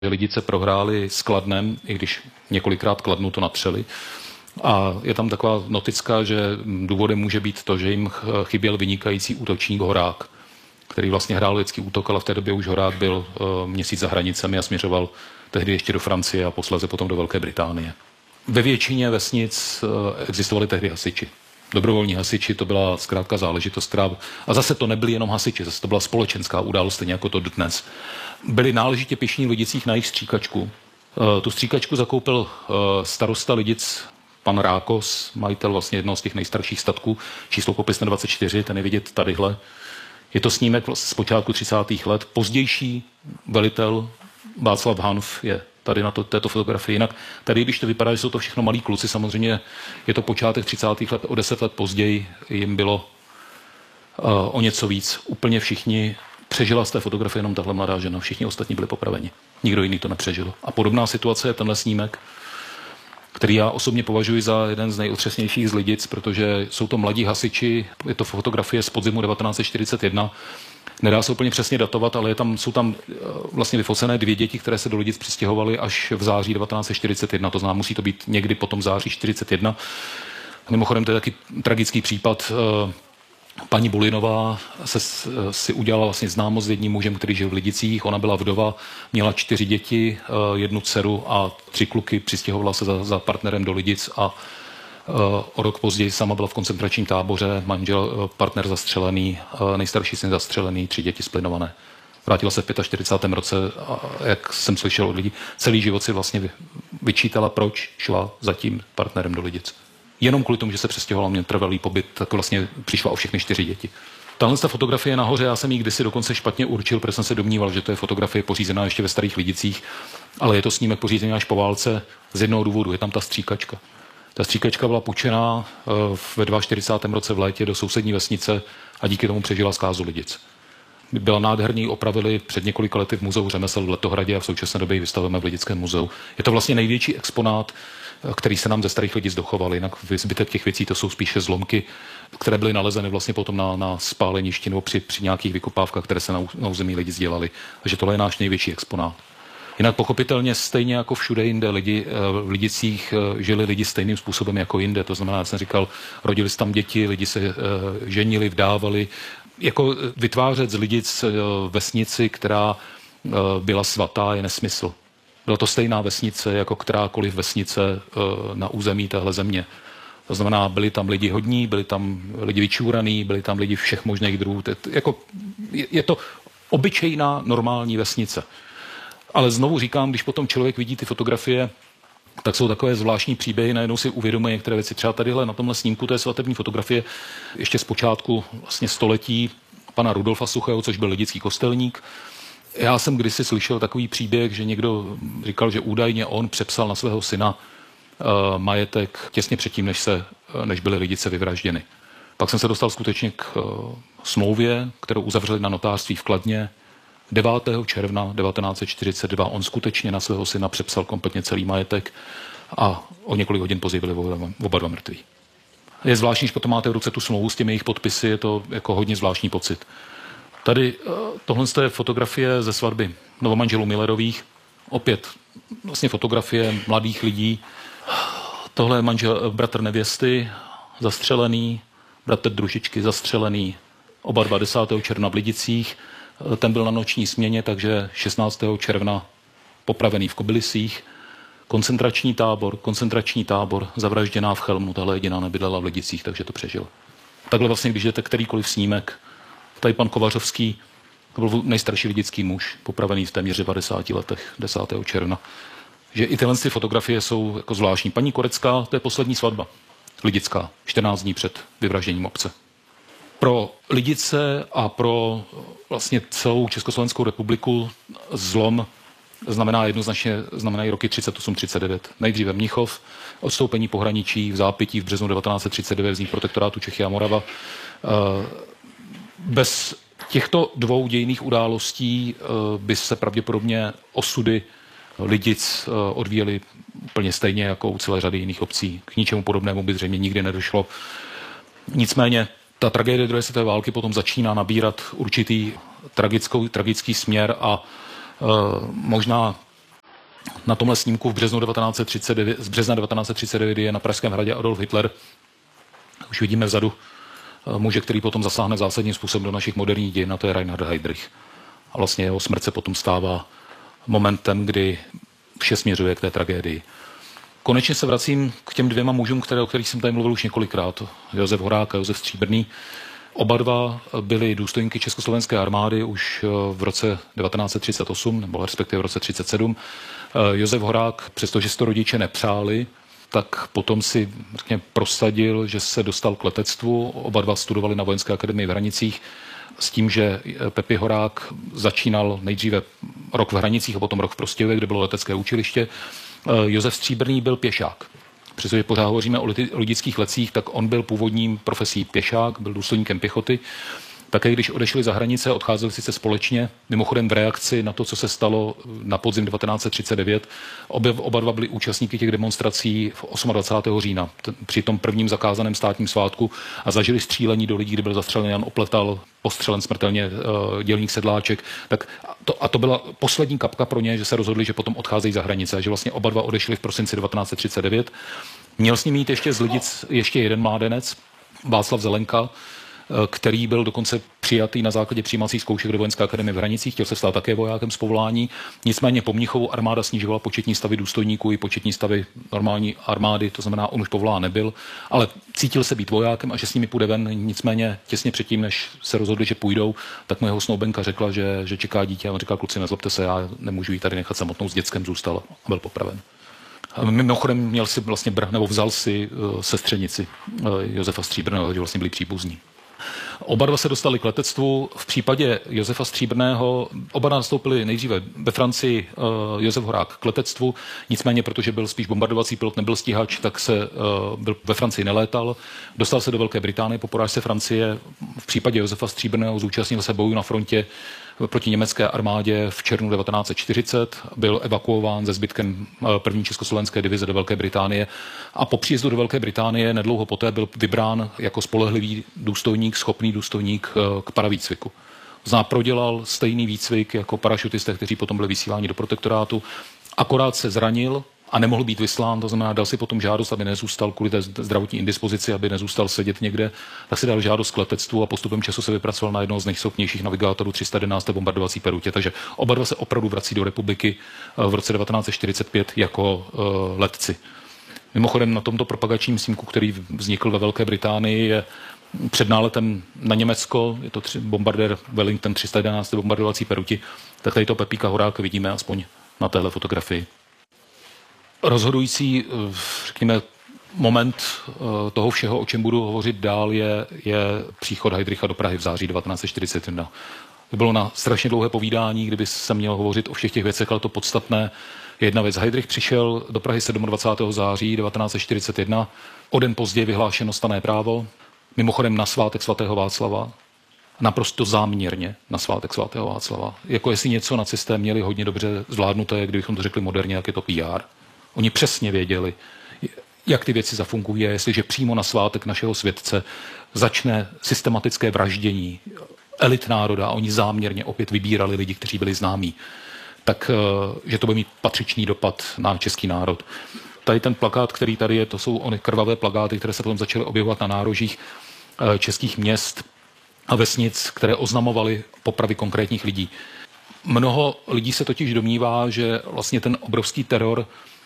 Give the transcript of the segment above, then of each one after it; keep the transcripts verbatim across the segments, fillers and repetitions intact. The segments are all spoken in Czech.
Lidice prohráli s Kladnem, i když několikrát Kladnu to natřeli. A je tam taková notická, že důvodem může být to, že jim chyběl vynikající útočník Horák, který vlastně hrál lidský útok, ale v té době už Horák byl měsíc za hranicemi a směřoval tehdy ještě do Francie a posléze potom do Velké Británie. Ve většině vesnic existovali tehdy hasiči. Dobrovolní hasiči, to byla zkrátka záležitost, která... A zase to nebyli jenom hasiči, zase to byla společenská událost, stejně jako to dnes. Byli náležitě pyšní v Lidicích na jejich stříkačku. Tu stříkačku zakoupil starosta Lidic, pan Rákos, majitel vlastně jednoho z těch nejstarších statků, číslo popisné dvacet čtyři, ten je vidět tadyhle. Je to snímek z počátku třicátých let. Pozdější velitel Václav Hanf je tady na to, této fotografii. Jinak tady, když to vypadá, že jsou to všechno malí kluci, samozřejmě je to počátek třicátých let, o deset let později jim bylo uh, o něco víc. Úplně všichni, přežila z té fotografie jenom tahle mladá žena, všichni ostatní byli popraveni. Nikdo jiný to nepřežil. A podobná situace je tenhle snímek, který já osobně považuji za jeden z nejotřesnějších z Lidic, protože jsou to mladí hasiči, je to fotografie z podzimu devatenáct set čtyřicet jedna. Nedá se úplně přesně datovat, ale je tam, jsou tam vlastně vyfocené dvě děti, které se do Lidic přistěhovaly až v září devatenáct set čtyřicet jedna. To znamená, musí to být někdy potom září čtyřicet jedna. Mimochodem, to je taky tragický případ. Paní Bulinová se, si udělala vlastně známost s jedním mužem, který žil v Lidicích. Ona byla vdova, měla čtyři děti, jednu dceru a tři kluky. Přistěhovala se za, za partnerem do Lidic a o rok později sama byla v koncentračním táboře, manžel, partner zastřelený, nejstarší syn zastřelený, tři děti splynované. Vrátila se v čtyřicátém pátém roce a jak jsem slyšel od lidí, celý život si vlastně vyčítala, proč šla za tím partnerem do Lidic. Jenom kvůli tomu, že se přestěhovala, měl trvalý pobyt, tak vlastně přišla o všechny čtyři děti. Tahle ta fotografie nahoře, já jsem ji kdysi dokonce špatně určil, protože jsem se domníval, že to je fotografie pořízená ještě ve Starých Lidicích, ale je to snímek pořízený až po válce z jednoho důvodu, je tam ta stříkačka. Ta stříkačka byla půjčená ve čtyřicátém druhém roce v létě do sousední vesnice a díky tomu přežila zkázu Lidic. Byla nádherný, opravili před několika lety v muzeu řemesel v Letohradě a v současné době ji vystavujeme v Lidickém muzeu. Je to vlastně největší exponát, který se nám ze Starých Lidic dochoval. Jinak zbytek těch věcí to jsou spíše zlomky, které byly nalezeny vlastně potom na, na spáleništi nebo při, při nějakých vykopávkách, které se na, na území Lidic dělaly. Takže tohle je náš největší exponát. Jinak pochopitelně stejně jako všude jinde lidi, v Lidicích žili lidi stejným způsobem jako jinde. To znamená, jak jsem říkal, rodili se tam děti, lidi se ženili, vdávali. Jako vytvářet z Lidic vesnici, která byla svatá, je nesmysl. Byla to stejná vesnice jako kterákoliv vesnice na území téhle země. To znamená, byli tam lidi hodní, byli tam lidi vyčúraný, byli tam lidi všech možných druhů. Jako, je to obyčejná normální vesnice. Ale znovu říkám, když potom člověk vidí ty fotografie, tak jsou takové zvláštní příběhy, najednou si uvědomuje některé věci. Třeba tadyhle na tomhle snímku, to je svatební fotografie ještě z počátku vlastně století pana Rudolfa Suchého, což byl lidický kostelník. Já jsem kdysi slyšel takový příběh, že někdo říkal, že údajně on přepsal na svého syna uh, majetek těsně předtím, než, se, než byly Lidice vyvražděny. Pak jsem se dostal skutečně k uh, smlouvě, kterou uzavřeli na notářství v Kladně. devátého června devatenáct set čtyřicet dva on skutečně na svého syna přepsal kompletně celý majetek a o několik hodin později byli oba dva mrtví. Je zvláštní, že potom máte v ruce tu smlouvu s těmi jejich podpisy, je to jako hodně zvláštní pocit. Tady tohle je fotografie ze svatby novomanželů Millerových. Opět vlastně fotografie mladých lidí. Tohle je manžel, bratr nevěsty, zastřelený, bratr družičky zastřelený, oba dva desátého června v Lidicích. Ten byl na noční směně, takže šestnáctého června popravený v Kobylisích. Koncentrační tábor, koncentrační tábor, zavražděná v Chelmu, tahle jediná nebydlela v Lidicích, takže to přežil. Takhle vlastně, když jdete kterýkoliv snímek, tady pan Kovařovský, to byl nejstarší lidický muž, popravený v téměř devadesáti letech, desátého června. Že i tyhle fotografie jsou jako zvláštní. Paní Korecká, to je poslední svatba, lidická, čtrnáct dní před vyvražděním obce. Pro Lidice a pro vlastně celou Československou republiku zlom znamená jednoznačně znamenají roky třicet osm třicet devět. Nejdříve Mnichov, odstoupení pohraničí v zápětí v březnu devatenáct set třicet devět, vznik protektorátu Čechy a Morava. Bez těchto dvou dějinných událostí by se pravděpodobně osudy Lidic odvíjely úplně stejně jako u celé řady jiných obcí. K ničemu podobnému by zřejmě nikdy nedošlo. Nicméně ta tragédie druhé světové války potom začíná nabírat určitý tragickou, tragický směr a e, možná Na tomhle snímku v březnu devatenáct set třicet devět, z března devatenáct set třicet devět je na Pražském hradě Adolf Hitler. Už vidíme vzadu muže, který potom zasáhne zásadním způsobem do našich moderních dějin, a to je Reinhard Heydrich. A vlastně jeho smrt se potom stává momentem, kdy vše směřuje k té tragédii. Konečně se vracím k těm dvěma mužům, které, o kterých jsem tady mluvil už několikrát. Josef Horák a Josef Stříbrný. Oba dva byli důstojníky Československé armády už v roce devatenáct set třicet osm, nebo respektive v roce třicet sedm. Josef Horák, přestože si to rodiče nepřáli, tak potom si řekněme, prosadil, že se dostal k letectvu. Oba dva studovali na Vojenské akademii v Hranicích s tím, že Pepi Horák začínal nejdříve rok v Hranicích a potom rok v Prostějově, kde bylo letecké učiliště. Josef Stříbrný byl pěšák. Přestože pořád hovoříme o lidických letcích, tak on byl původním profesí pěšák, byl důstojníkem pěchoty. Také když odešli za hranice, odcházeli sice společně, mimochodem v reakci na to, co se stalo na podzim devatenáct set třicet devět, obě, oba dva byli účastníky těch demonstrací v dvacátého osmého října, t- při tom prvním zakázaném státním svátku a zažili střílení do lidí, kdy byl zastřelen Jan Opletal, postřelen smrtelně uh, dělník Sedláček. Tak to, a to byla poslední kapka pro ně, že se rozhodli, že potom odcházejí za hranice a že vlastně oba dva odešli v prosinci devatenáct set třicet devět. Měl s ním jít ještě z Lidic ještě jeden mládenec, Václav Zelenka, který byl dokonce přijatý na základě přijímacích zkoušek do Vojenské akademie v Hranicích, chtěl se stát také vojákem z povolání. Nicméně po Mnichovu armáda snižovala početní stavy důstojníků i početní stavy normální armády, to znamená, on už povolán nebyl, ale cítil se být vojákem a že s nimi půjde ven. Nicméně těsně předtím, než se rozhodli, že půjdou, tak mu jeho snoubenka řekla, že, že čeká dítě a on říkal, kluci, nezlobte se, já nemůžu ji tady nechat samotnou, s dětskem zůstal a byl popraven. Mimochodem měl si vlastně, nebo vzal si uh, sestřenici uh, Josefa Stříbrného, že vlastně byli příbuzní. Oba dva se dostali k letectvu. V případě Josefa Stříbrného oba nastoupili nejdříve ve Francii uh, Josef Horák k letectvu, nicméně protože byl spíš bombardovací pilot, nebyl stíhač, tak se uh, byl ve Francii nelétal. Dostal se do Velké Británie po porážce Francie. V případě Josefa Stříbrného zúčastnil se bojů na frontě proti německé armádě v červnu devatenáct set čtyřicet, byl evakuován ze zbytkem první československé divize do Velké Británie a po příjezdu do Velké Británie nedlouho poté byl vybrán jako spolehlivý důstojník, schopný důstojník k paravýcviku. Zná prodělal stejný výcvik jako parašutisté, kteří potom byli vysíláni do protektorátu, akorát se zranil a nemohl být vyslán, to znamená, dal si potom žádost, aby nezůstal kvůli té zdravotní indispozici, aby nezůstal sedět někde, tak si dal žádost k letectvu a postupem času se vypracoval na jednoho z nejschopnějších navigátorů tři sta jedenácté bombardovací perutě. Takže oba dva se opravdu vrací do republiky v roce devatenáct set čtyřicet pět jako uh, letci. Mimochodem na tomto propagačním snímku, který vznikl ve Velké Británii, je před náletem na Německo, je to tři, bombardér Wellington tři sta jedenácté bombardovací peruti, tak tady to Pepíka Horáka vidíme aspoň na téhle fotografii. Rozhodující, řekněme, moment toho všeho, o čem budu hovořit dál, je, je příchod Heydricha do Prahy v září devatenáct set čtyřicet jedna. To bylo na strašně dlouhé povídání, kdyby se měl hovořit o všech těch věcech, ale to podstatné je jedna věc. Heydrich přišel do Prahy dvacátého sedmého září devatenáct set čtyřicet jedna, o den později vyhlášeno stanné právo, mimochodem na svátek svatého Václava, naprosto záměrně na svátek svatého Václava. Jako jestli něco nacisté měli hodně dobře zvládnuté, kdybychom to řekli moderně, jak je to P R. Oni přesně věděli, jak ty věci zafungují, jestliže přímo na svátek našeho světce začne systematické vraždění elit národa a oni záměrně opět vybírali lidi, kteří byli známí, tak že to bude mít patřičný dopad na český národ. Tady ten plakát, který tady je, to jsou ony krvavé plakáty, které se potom začaly objevovat na nárožích českých měst a vesnic, které oznamovaly popravy konkrétních lidí. Mnoho lidí se totiž domnívá, že vlastně ten obrovský teror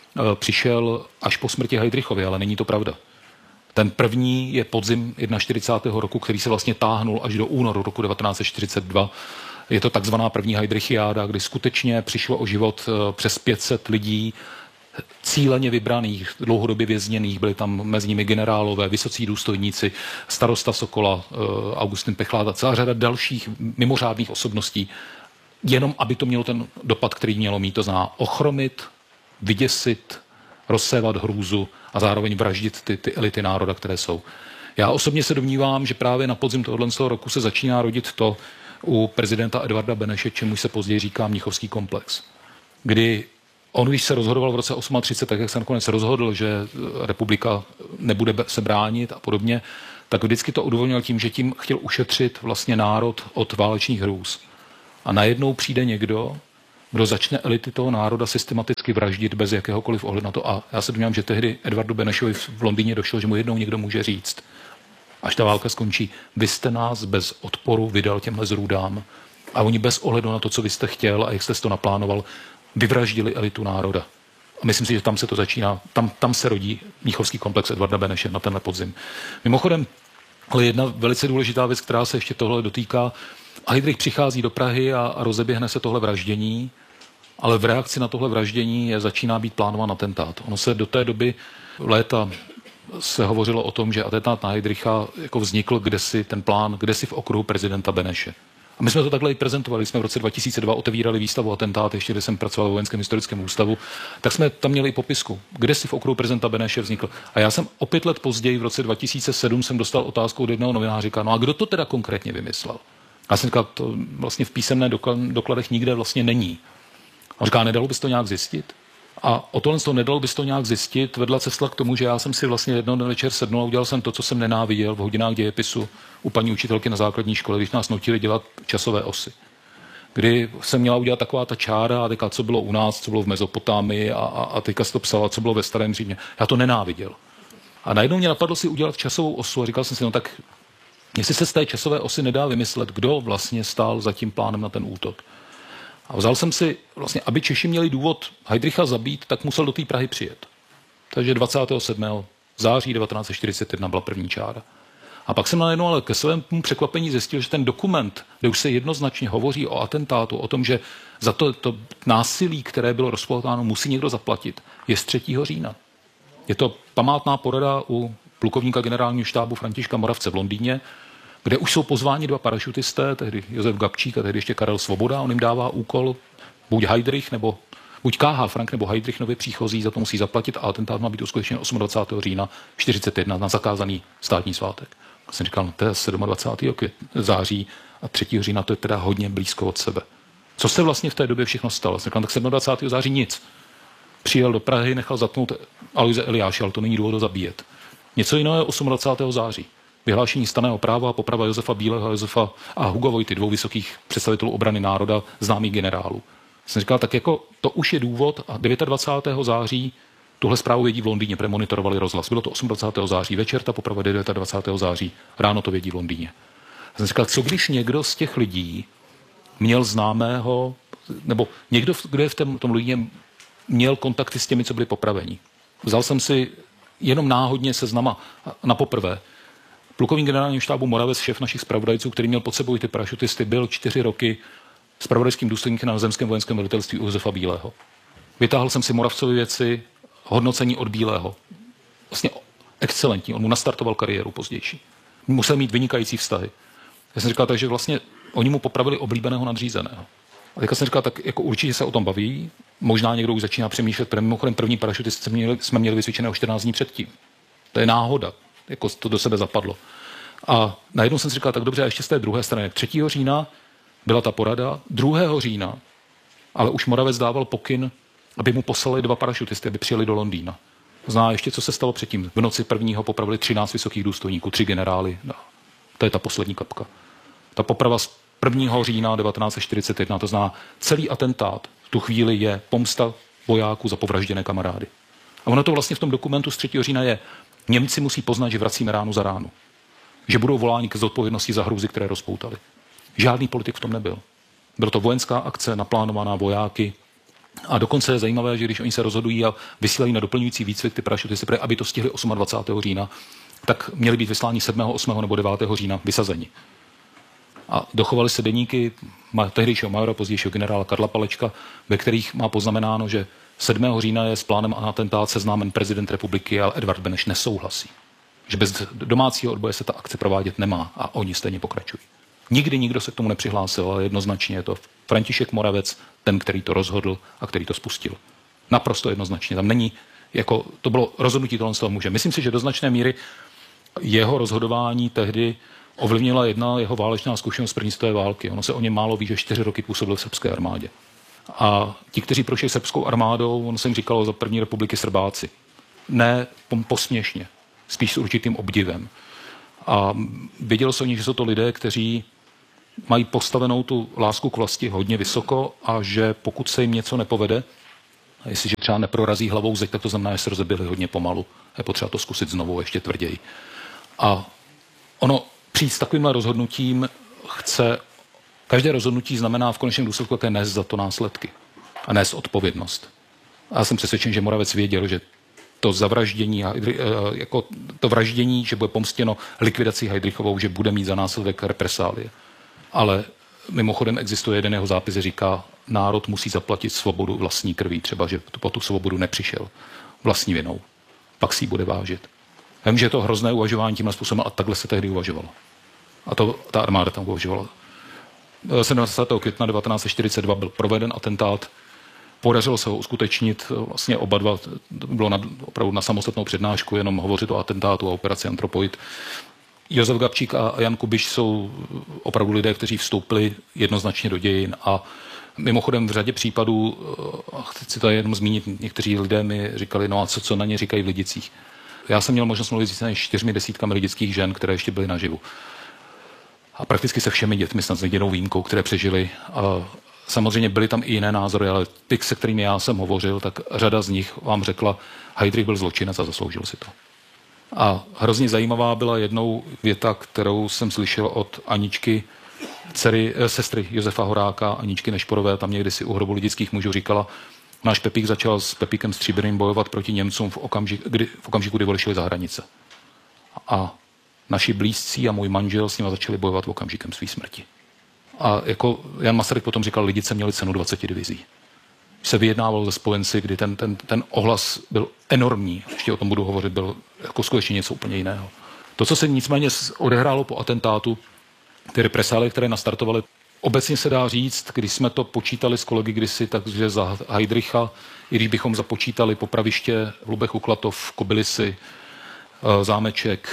přišel až po smrti Heydrichovy, ale není to pravda. Ten první je podzim čtyřicátého prvního roku, který se vlastně táhnul až do únoru roku devatenáct set čtyřicet dva. Je to takzvaná první Heydrichiáda, kdy skutečně přišlo o život přes pět set lidí, cíleně vybraných, dlouhodobě vězněných, byli tam mezi nimi generálové, vysocí důstojníci, starosta Sokola, Augustin Pechlát a celá řada dalších mimořádných osobností, jenom aby to mělo ten dopad, který mělo mít, to znamená ochromit, vyděsit, rozsévat hrůzu a zároveň vraždit ty, ty elity národa, které jsou. Já osobně se domnívám, že právě na podzim tohoto roku se začíná rodit to u prezidenta Edvarda Beneše, čemu se později říká Mnichovský komplex. Kdy on, když se rozhodoval v roce třicet osm, tak jak se nakonec rozhodl, že republika nebude se bránit a podobně, tak vždycky to odůvodnil tím, že tím chtěl ušetřit vlastně národ od válečných hrůz. A najednou přijde někdo, kdo začne elity toho národa systematicky vraždit bez jakéhokoliv ohledu na to. A já se domnívám, že tehdy Edwardu Benešovi v Londýně došlo, že mu jednou někdo může říct, až ta válka skončí, vy jste nás bez odporu vydal těmhle zrůdám a oni bez ohledu na to, co vy jste chtěl a jak jste to naplánoval, vyvraždili elitu národa. A myslím si, že tam se to začíná, tam, tam se rodí mnichovský komplex Edvarda Beneše na tenhle podzim. Mimochodem, ale jedna velice důležitá věc, která se ještě tohle dotýká, Heydrich přichází do Prahy a, a rozeběhne se tohle vraždění, ale v reakci na tohle vraždění je, začíná být plánován atentát. Ono se do té doby léta se hovořilo o tom, že atentát na Heydricha jako vznikl kdesi ten plán, kdesi v okruhu prezidenta Beneše. A my jsme to takhle i prezentovali, jsme v roce dva tisíce dva otevírali výstavu Atentát, ještě když jsem pracoval v Vojenském historickém ústavu, tak jsme tam měli i popisku, kde si v okruhu prezidenta Beneše vznikl. A já jsem o pět let později, v roce dva tisíce sedm, jsem dostal otázku od jednoho novináře, říká, no a kdo to teda konkrétně vymyslel? Já jsem říkal, to vlastně v písemné dokladech nikde vlastně není. A říká, nedalo bys to nějak zjistit? A o tohle to nedalo bys to nějak zjistit, vedla cesta k tomu, že já jsem si vlastně jednou den večer sednul a udělal jsem to, co jsem nenáviděl v hodinách dějepisu u paní učitelky na základní škole, když nás nutili dělat časové osy. Kdy jsem měla udělat taková ta čára a teďka, co bylo u nás, co bylo v Mezopotámii a, a, a teďka se to psala, co bylo ve Starém Římě. Já to nenáviděl. A najednou mě napadlo si udělat časovou osu a říkal jsem si, no tak jestli se z té časové osy nedá vymyslet, kdo vlastně stál za tím plánem na ten útok. A vzal jsem si, vlastně, aby Češi měli důvod Heydricha zabít, tak musel do té Prahy přijet. Takže dvacátého sedmého září devatenáct set čtyřicet jedna byla první čára. A pak jsem najednou ale ke svému překvapení zjistil, že ten dokument, kde už se jednoznačně hovoří o atentátu, o tom, že za to, to násilí, které bylo rozpoutáno, musí někdo zaplatit, je z třetího října. Je to památná porada u plukovníka generálního štábu Františka Moravce v Londýně, kde už jsou pozváni dva parašutisté, tehdy Josef Gabčík a tehdy ještě Karel Svoboda. On jim dává úkol, buď Heydrich, nebo buď K H Frank, nebo Heydrich nově příchozí, za to musí zaplatit a atentát má být uskutečněn dvacátého osmého října čtyřicet jedna na zakázaný státní svátek. Já jsem říkal, no to je dvacátého sedmého září a třetího října, to je teda hodně blízko od sebe. Co se vlastně v té době všechno stalo? Jsem říkal, tak dvacátého sedmého září nic. Přijel do Prahy, nechal zatknout Aloise Eliáše, ale to není důvod ho zabíjet. Něco jiného je dvacátého osmého září. Vyhlášení stanného práva a poprava Josefa Bílého a Josefa a Hugo Vojty, dvou vysokých představitelů obrany národa, známých generálů. Jsem říkal, tak jako to už je důvod a dvacátého devátého září tuhle zprávu vědí v Londýně, protože monitorovali rozhlas. Bylo to dvacátého osmého září večer, ta poprava dvacátého devátého září, ráno to vědí v Londýně. Jsem říkal, co když někdo z těch lidí měl známého, nebo někdo, kdo je v tom, tom Londýně, měl kontakty s těmi, co byli popraveni. Vzal jsem si jenom náhodně seznama na poprvé. Plukovník generálního štábu Moravec, šéf našich zpravodajců, který měl pod sebou ty parašutisty, byl čtyři roky zpravodajským důstojníkem na zemském vojenském velitelství u Josefa Bílého. Vytáhl jsem si Moravcovi věci, hodnocení od Bílého. Vlastně excelentní, on mu nastartoval kariéru pozdější. Musel mít vynikající vztahy. Já jsem říkal, takže vlastně oni mu popravili oblíbeného nadřízeného. A teďka jsem říkal, tak jako určitě se o tom baví, možná někdo už začíná přemýšlet, protože mimochodem první parašutisty jsme měli, jsme měli vysvědčené o čtrnáct dní předtím. To je náhoda. Jako to do sebe zapadlo. A najednou jsem si říkal, tak dobře, a ještě z té druhé strany. třetího října byla ta porada, druhého října, ale už Moravec dával pokyn, aby mu poslali dva parašutisty, aby přijeli do Londýna. Zná ještě, co se stalo předtím. V noci prvního popravili třináct vysokých důstojníků, tři generály. No, to je ta poslední kapka. Ta poprava z prvního října devatenáct set čtyřicet jedna, to znamená, celý atentát v tu chvíli je pomsta vojáků za povražděné kamarády. A ono to vlastně v tom dokumentu z třetího října je, Němci musí poznat, že vracíme ránu za ránu. Že budou voláni k zodpovědnosti za hrůzy, které rozpoutali. Žádný politik v tom nebyl. Byla to vojenská akce, naplánovaná vojáky. A dokonce je zajímavé, že když oni se rozhodují a vysílají na doplňující výcvik ty parašutisty, aby to stihli dvacátého osmého října, tak měli být vysláni sedmého, osmého nebo devátého října vysazeni. A dochovali se deníky tehdejšího majora, pozdějšího generála Karla Palečka, ve kterých má poznamenáno, že sedmého října je s plánem na atentát seznámen prezident republiky, ale Edvard Beneš nesouhlasí. Že bez domácího odboje se ta akce provádět nemá a oni stejně pokračují. Nikdy nikdo se k tomu nepřihlásil, ale jednoznačně je to František Moravec, ten, který to rozhodl a který to spustil. Naprosto jednoznačně. Tam není, jako to bylo rozhodnutí tohle z toho muže. Myslím si, že do značné míry jeho rozhodování tehdy ovlivnila jedna jeho válečná zkušenost z první světové války. Ono se o něm málo ví, že čtyři roky působil v srbské armádě. A ti, kteří prošli srbskou armádou, on se jim říkalo za první republiky Srbáci. Ne posměšně, spíš s určitým obdivem. A vědělo se o nich, že jsou to lidé, kteří mají postavenou tu lásku k vlasti hodně vysoko a že pokud se jim něco nepovede, a jestliže třeba neprorazí hlavou zeď, tak to znamená, že se rozebili hodně pomalu. Je potřeba to zkusit znovu ještě tvrději. A ono přijít s takovýmhle rozhodnutím chce, každé rozhodnutí znamená v konečném důsledku také nést za to následky a nést odpovědnost. A já jsem přesvědčen, že Moravec věděl, že to zavraždění, jako to vraždění, že bude pomstěno likvidací Heydrichovou, že bude mít za následek represálie. Ale mimochodem existuje jeden jeho zápis, říká, národ musí zaplatit svobodu vlastní krví, třeba, že po tu svobodu nepřišel vlastní vinou. Pak si ji bude vážit. Já vím, že je to hrozné uvažování tímhle způsobem, a takhle se tehdy uvažovalo. A to ta armáda tam uvažovala. sedmnáctého května devatenáct set čtyřicet dva byl proveden atentát. Podařilo se ho uskutečnit, vlastně oba dva, bylo na, opravdu na samostatnou přednášku, jenom hovořit o atentátu a operaci Anthropoid. Josef Gabčík a Jan Kubiš jsou opravdu lidé, kteří vstoupili jednoznačně do dějin a mimochodem v řadě případů, chci si to jenom zmínit, někteří lidé mi říkali, no a co, co na ně říkají v Lidicích. Já jsem měl možnost mluvit s čtyřmi desítkami lidických žen, které ještě byly naživu. A prakticky se všemi dětmi, snad s jedinou výjimkou, které přežily. A samozřejmě byly tam i jiné názory, ale ty, se kterými já jsem hovořil, tak řada z nich vám řekla, Heydrich byl zločinec a zasloužil si to. A hrozně zajímavá byla jednou věta, kterou jsem slyšel od Aničky, dcery, sestry Josefa Horáka, Aničky Nešporové, tam někdy si u hrobu lidických mužů říkala, náš Pepík začal s Pepíkem Stříbrným bojovat proti Němcům v, okamžik, kdy, v okamžiku, kdy odešli za hranice. A naši blízcí a můj manžel s nimi začali bojovat v okamžikem své smrti. A jako Jan Masaryk potom říkal, Lidice měli cenu dvaceti divizí. Se vyjednával ze spojenci, kdy ten, ten, ten ohlas byl enormní, ještě o tom budu hovořit, byl jako skutečně něco úplně jiného. To, co se nicméně odehrálo po atentátu, ty represálie, které nastartovaly, obecně se dá říct, když jsme to počítali s kolegy kdysi, takže za Heydricha, i když bychom započítali Popraviště, Hlubech u Klatov, Kobylisy, Zámeček,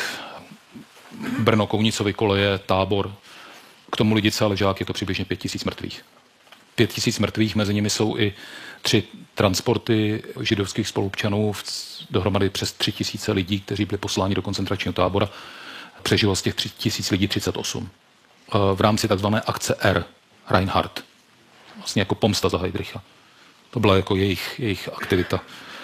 Brno, Kounicovy koleje, Tábor, k tomu Lidice a Ležák je to přibližně pět tisíc mrtvých. Pět tisíc mrtvých, mezi nimi jsou i tři transporty židovských spoluobčanů, dohromady přes tři tisíce lidí, kteří byli posláni do koncentračního tábora. Přežilo z těch tři tisíc lidí třicet osm. V rámci takzvané akce R, Reinhardt. Vlastně jako pomsta za Heydricha. To byla jako jejich, jejich aktivita.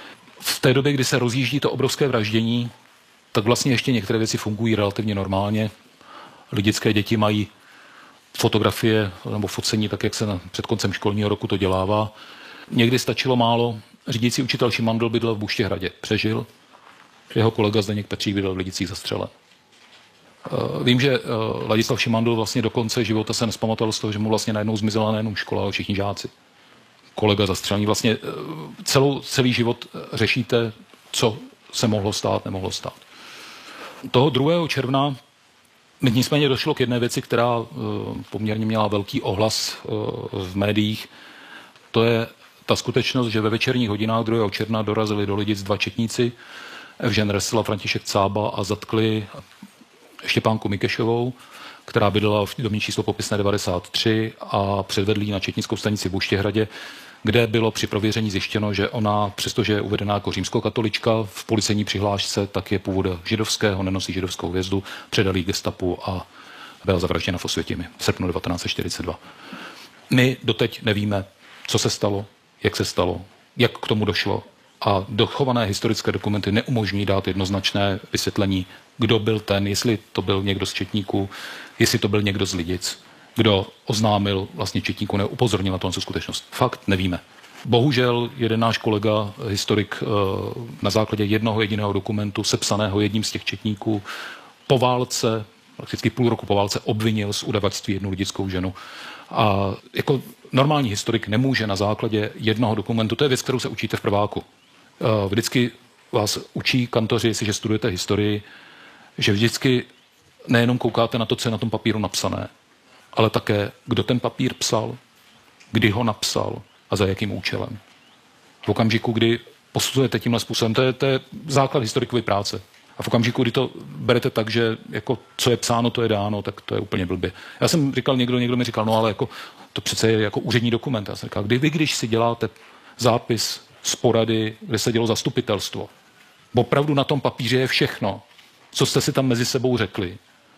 V té době, kdy se rozjíždí to obrovské vraždění, tak vlastně ještě některé věci fungují relativně normálně. Lidické děti mají fotografie nebo focení, tak jak se na, před koncem školního roku to dělává. Někdy stačilo málo. Řídící učitel Šimandl bydlel v Buštěhradě. Přežil. Jeho kolega Zdeněk Petřík bydlel v Lidicích zastřelen. Uh, vím, že uh, Ladislav Šimandl vlastně do konce života se nespamatoval z toho, že mu vlastně najednou zmizela nejenom škola, ale všichni žáci. Kolega zastřelený. Vlastně uh, celou, celý život řešíte, co se mohlo stát, nemohlo stát. Toho druhého června nicméně došlo k jedné věci, která uh, poměrně měla velký ohlas uh, v médiích. To je ta skutečnost, že ve večerních hodinách druhého června dorazili do Lidic dva četníci, Evžen Resl a František Cába, a zatkli Štěpánku Mikešovou, která bydlela v domě číslo popisné devadesát tři, a předvedli ji na četnickou stanici v Buštěhradě, kde bylo při prověření zjištěno, že ona, přestože je uvedená jako římskokatolička v policejní přihlášce, tak je původu židovského, nenosí židovskou hvězdu, předali gestapu a byla zavražděna v Osvětimi v srpnu devatenáct set čtyřicet dva. My doteď nevíme, co se stalo, jak se stalo, jak k tomu došlo, a dochované historické dokumenty neumožní dát jednoznačné vysvětlení, kdo byl ten, jestli to byl někdo z četníků, jestli to byl někdo z Lidic, kdo oznámil vlastně četníku, neupozornil na to skutečnost. Fakt nevíme. Bohužel jeden náš kolega, historik, na základě jednoho jediného dokumentu, sepsaného jedním z těch četníků, po válce, prakticky půl roku po válce, obvinil z udavačství jednu lidickou ženu. A jako normální historik nemůže na základě jednoho dokumentu, to je věc, kterou se učíte v prváku. Vždycky vás učí kantoři, jestliže studujete historii, že vždycky nejenom koukáte na to, co je na tom papíru napsané, ale také, kdo ten papír psal, kdy ho napsal a za jakým účelem. V okamžiku, kdy posuzujete tímhle způsobem, to je, to je základ historikové práce. A v okamžiku, kdy to berete tak, že jako co je psáno, to je dáno, tak to je úplně blbě. Já jsem říkal, někdo, někdo mi říkal, no ale jako, to přece je jako úřední dokument. Já jsem říkal, kdy vy, když si děláte zápis z porady, kde se dělo zastupitelstvo, opravdu na tom papíře je všechno, co jste si tam mezi sebou řekli.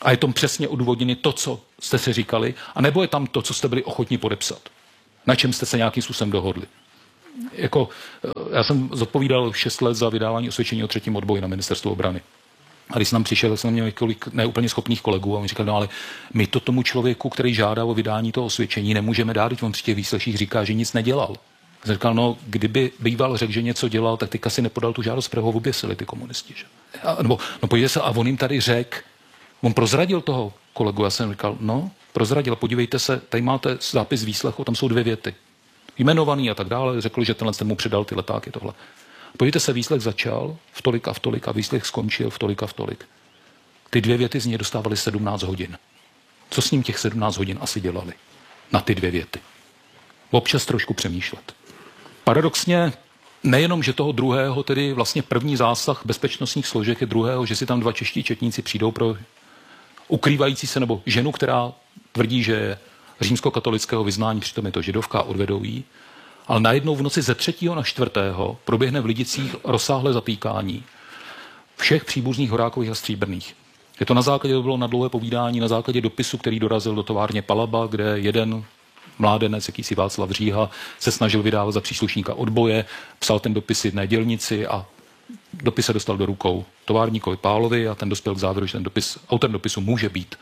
A je tom přesně odůvodněné to, co jste si říkali, a nebo je tam to, co jste byli ochotni podepsat. Na čem jste se nějakým způsobem dohodli. Jako, já jsem zodpovídal šest let za vydávání osvědčení o třetím odboji na ministerstvu obrany. A když jsem tam přišel, tak jsem měl několik neúplně schopných kolegů a oni říkali, no ale my to tomu člověku, který žádá o vydání toho osvědčení, nemůžeme dát, když on při těch výsleších říká, že nic nedělal. Jsem říkal, no kdyby býval řekl, že něco dělal, tak teďka si nepodal tu žádost, protože ho oběsili ty komunisti. Že? A, nebo, no podívejte se, a on jim tady řekl, on prozradil toho kolegu, já jsem říkal, no prozradil, podívejte se, tady máte zápis výslechu, tam jsou dvě věty. Jmenovaný a tak dále, řekl, že tenhle ten mu předal ty letáky, tohle. Podívejte se, výslech začal v tolik a v tolik a výslech skončil v tolik a v tolik. Ty dvě věty z něj dostávaly sedmnáct hodin. Co s ním těch sedmnáct hodin asi dělali? Na ty dvě věty. Občas trošku přemýšlet. Paradoxně, nejenom, že toho druhého, tedy vlastně první zásah bezpečnostních složek je druhého, že si tam dva čeští četníci přijdou pro ukrývající se nebo ženu, která tvrdí, že je římskokatolického vyznání, přitom je to židovka, odvedou jí. Ale najednou v noci ze třetího na čtvrtého proběhne v Lidicích rozsáhlé zatýkání všech příbuzných Horákových a Stříbrných. Je to na základě, to bylo na dlouhé povídání, na základě dopisu, který dorazil do továrně Palaba, kde jeden mládenec, jakýsi Václav Říha, se snažil vydávat za příslušníka odboje, psal ten dopis jedné dělnici a dopis se dostal do rukou továrníkovi Pálovi a ten dospěl k závěru, že ten dopis, autor dopisu může být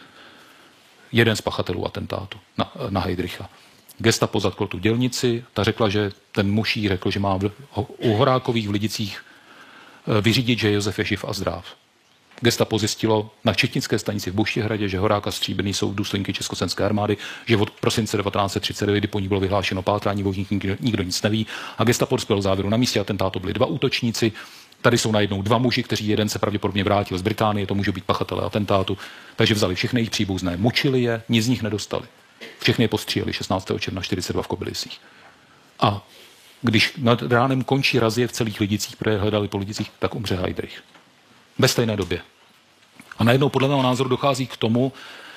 jeden z pachatelů atentátu na, na Heydricha. Gestapo zatklo tu dělnici, ta řekla, že ten muž jí řekl, že má v, u Horákových v Lidicích vyřídit, že Josef je živ a zdrav. Gestapo zjistilo na četnické stanici v Buštěhradě, že Horák a Stříbrný jsou důstojníky Československé armády, že od prosince devatenáct set třicet devět, kdy po ní bylo vyhlášeno pátrání, o nich nikdo, nikdo nic neví. A Gestapo dospělo k závěru, na místě atentátu byli dva útočníci. Tady jsou najednou dva muži, kteří jeden se pravděpodobně vrátil z Británie, to může být pachatelé atentátu. Takže vzali všechny jejich příbuzné, mučili je, nic z nich nedostali. Všechny je postříleli šestnáctého června čtyřicet dva v Kobylisích. A když nad ránem končí razie v celých Lidicích, protože hledali po Lidicích, tak umře Heydrich. Ve stejné době. A najednou podle mého názoru dochází k tomu,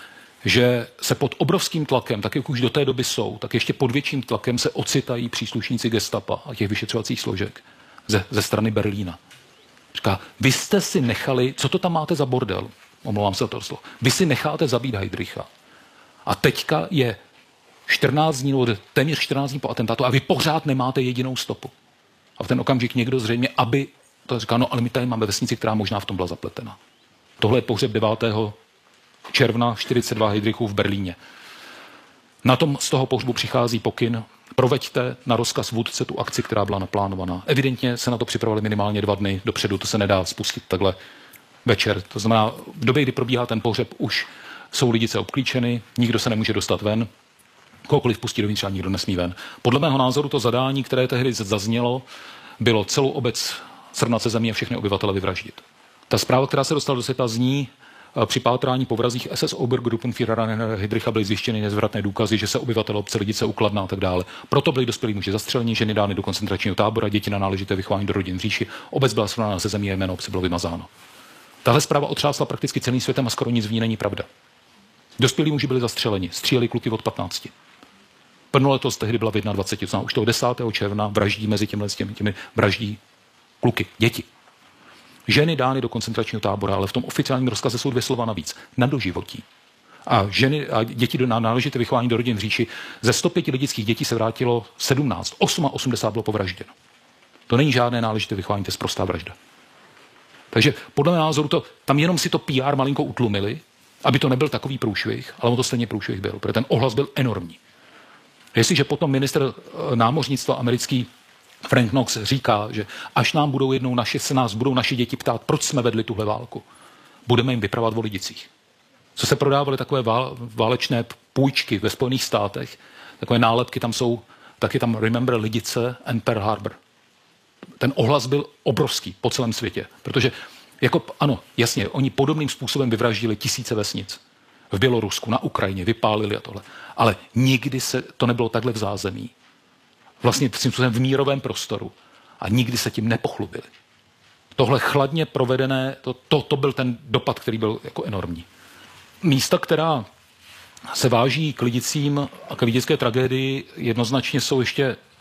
že se pod obrovským tlakem, tak jak už do té doby jsou, tak ještě pod větším tlakem se ocitají příslušníci gestapa a těch vyšetřovacích složek ze, ze strany Berlína. Říká, vy jste si nechali, co to tam máte za bordel? Omlouvám se to slovo. Vy si necháte zabít Heydricha. A teďka je čtrnáct dní, nebo téměř čtrnáct dní po atentátu a vy pořád nemáte jedinou stopu. A v ten okamžik někdo zřejmě, aby to říká, no ale my tady máme vesnici, která možná v tom byla zapletena. Tohle je pohřeb devátého června čtyřicet dva Heydrichů v Berlíně. Na tom z toho pohřbu přichází pokyn, proveďte na rozkaz vůdce tu akci, která byla naplánovaná. Evidentně se na to připravili minimálně dva dny dopředu, to se nedá spustit takhle večer. To znamená, v době, kdy probíhá ten pohřeb, už jsou Lidice obklíčeny, nikdo se nemůže dostat ven, kohokoliv pustí dovnitř a nikdo nesmí ven. Podle mého názoru to zadání, které tehdy zaznělo, bylo celou obec srovnat se zemí a všechny obyvatele vyvraždit. Ta zpráva, která se dostala do světa, zní, při pátrání po vrazích S S Obergruppenführera Heydricha byly zjištěny nezvratné důkazy, že se obyvatele obce Lidice ukladná a tak dále. Proto byli dospělí muži zastřeleni, ženy dány do koncentračního tábora, děti na náležité vychování do rodin v říši, obec byla srovnána se zemí a jméno obce bylo vymazáno. Tahle zpráva otřásla prakticky celým světem a skoro nic v ní není pravda. Dospělí muži byli zastřeleni, stříleli kluky od patnácti. Plnoletos tehdy byla v dvaceti jedna, už toho desátého června vraždí mezi těmi, těmi, těmi vraždí kluky, děti. Ženy dány do koncentračního tábora, ale v tom oficiálním rozkaze jsou dvě slova navíc. Na doživotí. A ženy a děti do náležité vychování do rodin v říši. Ze sto pěti lidických dětí se vrátilo sedmnáct. osmdesát osm bylo povražděno. To není žádné náležité vychování, to je sprostá vražda. Takže podle mého názoru to, tam jenom si to P R malinko utlumili, aby to nebyl takový průšvih, ale on to stejně průšvih byl, protože ten ohlas byl enormní. Jestliže potom ministr námořnictva americký Frank Knox říká, že až nám budou jednou naši, se nás budou naši děti ptát, proč jsme vedli tuhle válku, budeme jim vypravovat o Lidicích. Co se prodávaly takové válečné půjčky ve Spojených státech, takové nálepky tam jsou, tak je tam Remember Lidice and Pearl Harbor. Ten ohlas byl obrovský po celém světě, protože jako, ano, jasně, oni podobným způsobem vyvraždili tisíce vesnic. V Bělorusku, na Ukrajině, vypálili a tohle. Ale nikdy se to nebylo takhle v zázemí. Vlastně v mírovém prostoru. A nikdy se tím nepochlubili. Tohle chladně provedené, to, to, to byl ten dopad, který byl jako enormní. Místa, která se váží k Lidicím a k lidické tragédii, jednoznačně jsou ještě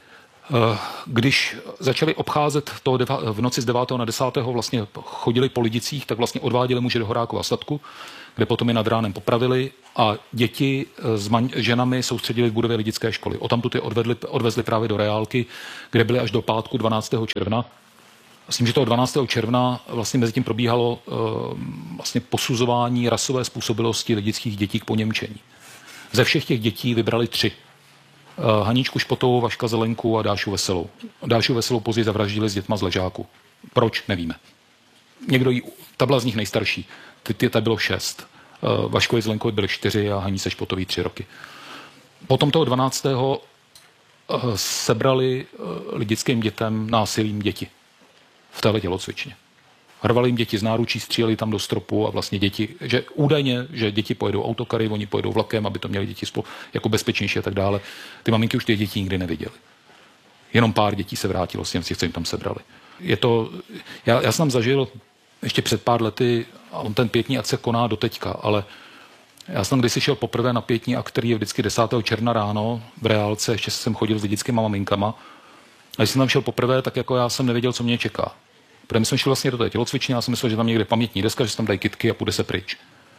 Když začali obcházet to v noci z devátého na desátého vlastně chodili po Lidicích, tak vlastně odváděli muže do Horákova statku, kde potom je nad ránem popravili a děti s man- ženami soustředili v budově lidické školy. Odtamtud je odvedli, odvezli právě do Reálky, kde byli až do pátku dvanáctého června. S tím, že toho dvanáctého června vlastně mezi tím probíhalo uh, vlastně posuzování rasové způsobilosti lidických dětí k poněmčení. Ze všech těch dětí vybrali tři. Uh, Haničku Špotovou, Vaška Zelenku a Dášu Veselou. Dášu Veselou později zavraždili s dětma z Ležáku. Proč? Nevíme. Někdo jí, ta byla z nich nejstarší. Ty, ty, ta bylo šest. Uh, Vaškovi Zelenkovi byly čtyři a Hanice Špotový tři roky. Potom toho dvanáctého Uh, sebrali uh, lidickým dětem násilím děti v téhle tělocvičně. Hrvali jim děti z náručí, stříleli tam do stropu a vlastně děti, že údajně, že děti pojedou autokary, oni pojedou vlakem, aby to měli děti spolu jako bezpečnější a tak dále. Ty maminky už ty děti nikdy neviděly. Jenom pár dětí se vrátilo s těm, co jim tam sebrali. Je to, já, já jsem tam zažil ještě před pár lety, a on ten pietní akt se koná doteďka, ale já jsem když šel poprvé na pietní akt, který je vždycky desátého června ráno v Reálce, ještě jsem chodil s lidickýma maminkama. A když jsem tam šel poprvé, tak jako já jsem nevěděl, co mě čeká. Protože my jsme šli vlastně do té tělocvičny, já jsem myslel, že tam někde pamětní deska, že se tam dají kytky a půjde se pryč.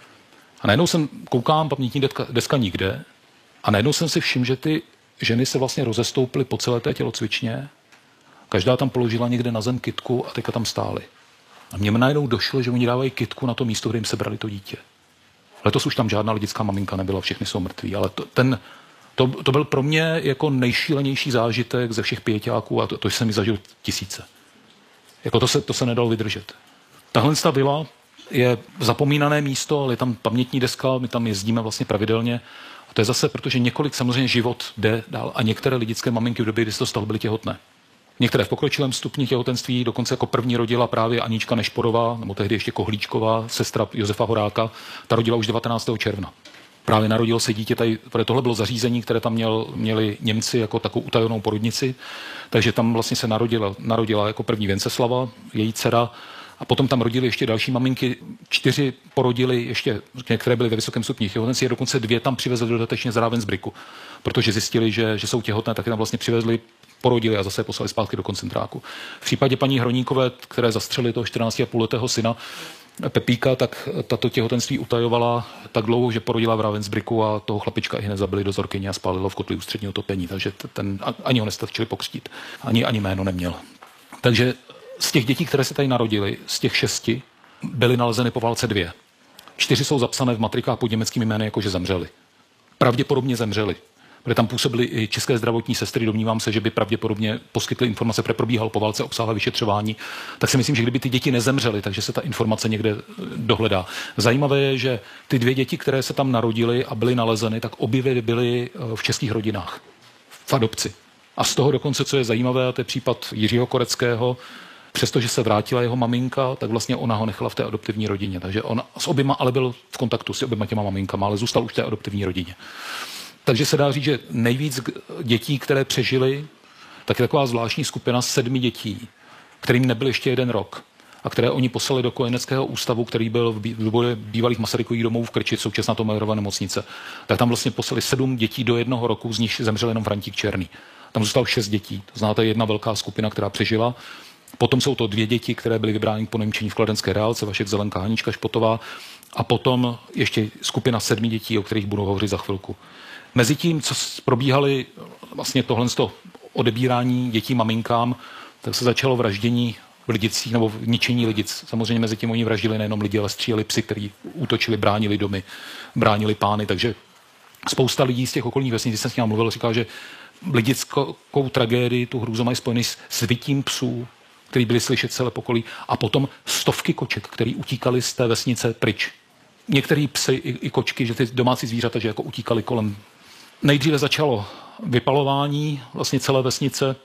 A najednou jsem koukám, pamětní deska, deska nikde, a najednou jsem si všiml, že ty ženy se vlastně rozestoupily po celé té tělocvičně, každá tam položila někde na zem kytku a teďka tam stály. A mně najednou došlo, že oni dávají kytku na to místo, kde jim sebrali to dítě. Letos už tam žádná lidická maminka nebyla, všechny jsou mrtví, ale to, ten, to, to byl pro mě jako nejšílenější zážitek ze všech pěťáků a to, to jsem mi zažil tisíce. Jako to se, to se nedalo vydržet. Tahle ta vila je zapomínané místo, ale je tam pamětní deska, my tam jezdíme vlastně pravidelně. A to je zase, protože několik samozřejmě život jde dál a některé lidické maminky v době, kdy se to stalo, byly těhotné. Některé v pokročilém stupni těhotenství, dokonce jako první rodila právě Anička Nešporová, nebo tehdy ještě Kohlíčková, sestra Josefa Horáka, ta rodila už devatenáctého června. Právě narodilo se dítě, tady, protože tohle bylo zařízení, které tam měl, měli Němci jako takovou utajenou porodnici, takže tam vlastně se narodila, narodila jako první Venceslava, její dcera, a potom tam rodili ještě další maminky, čtyři porodili ještě, které byly ve vysokém stupni těhotenství, dokonce dvě tam přivezli dodatečně z Ravensbrücku, protože zjistili, že, že jsou těhotné, tak je tam vlastně přivezli, porodili a zase je poslali zpátky do koncentráku. V případě paní Hroníkové, které zastřelili toho čtrnáctiletého syna Pepíka, tak tato těhotenství utajovala tak dlouho, že porodila v Ravensbrücku a toho chlapička i hned zabili do zorkyně a spálilo v kotli ústředního topení, takže ten, ani ho nestačili pokřtít, ani, ani jméno neměl. Takže z těch dětí, které se tady narodily, z těch šesti, byly nalezeny po válce dvě. Čtyři jsou zapsané v matrikách pod německými jmény, jakože zemřeli. Pravděpodobně zemřeli. Protože tam působily i české zdravotní sestry, domnívám se, že by pravděpodobně poskytly informace, které probíhalo po válce obsáhlé vyšetřování, tak si myslím, že kdyby ty děti nezemřely, takže se ta informace někde dohledá. Zajímavé je, že ty dvě děti, které se tam narodily a byly nalezeny, tak obě byly v českých rodinách, v adopci. A z toho dokonce, co je zajímavé, a to je případ Jiřího Koreckého, přestože se vrátila jeho maminka, tak vlastně ona ho nechala v té adoptivní rodině. Takže on s oběma ale byl v kontaktu s oběma těma maminkama, ale zůstal už v té adoptivní rodině. Takže se dá říct, že nejvíc dětí, které přežily, tak je taková zvláštní skupina sedmi dětí, kterým nebyl ještě jeden rok a které oni poslali do kojeneckého ústavu, který byl v budově bývalých Masarykových domovů v Krči, současná Tomajerova nemocnice. Tak tam vlastně poslali sedm dětí do jednoho roku, z nich zemřel jenom Frantík Černý. Tam zůstalo šest dětí, to znáte, jedna velká skupina, která přežila. Potom jsou to dvě děti, které byly vybrány k poněmčení v Kladenské Reálce, Vašek Zelenka, Hanička Špotová, a potom ještě skupina sedmi dětí, o kterých budu hovořit za chvilku. Mezitím, co probíhaly vlastně tohle odebírání dětí maminkám, tak se začalo vraždění v Lidicích nebo v ničení Lidic. Samozřejmě mezi tím oni vraždili nejenom lidi, ale stříleli psy, kteří útočili, bránili domy, bránili pány, takže spousta lidí z těch okolních vesnic, jsem s ním mluvil, říkal, že lidickou tragédii, tu hrůzu mají spojený s svitím psů, který byli slyšet celé pokolí, a potom stovky koček, který utíkali z té vesnice pryč. Některý psy i, i kočky, že ty domácí zvířata, že jako utíkali kolem. Nejdříve začalo vypalování vlastně celé vesnice.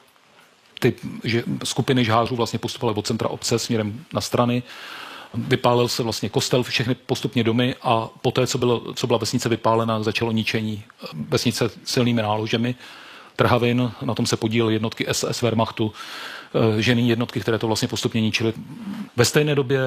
Ty že skupiny žhářů vlastně postupovaly od centra obce směrem na strany. Vypálil se vlastně kostel, všechny postupně domy, a poté, co, bylo, co byla vesnice vypálena, začalo ničení vesnice silnými náložemi trhavin. Na tom se podílely jednotky S S Wehrmachtu, ženy jednotky, které to vlastně postupně ničily. Ve stejné době